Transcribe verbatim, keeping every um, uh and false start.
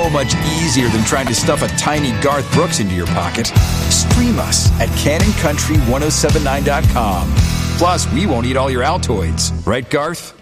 so much easier than trying to stuff a tiny Garth Brooks into your pocket. Stream us at Cannon Country ten seventy-nine dot com. Plus, we won't eat all your Altoids. Right, Garth?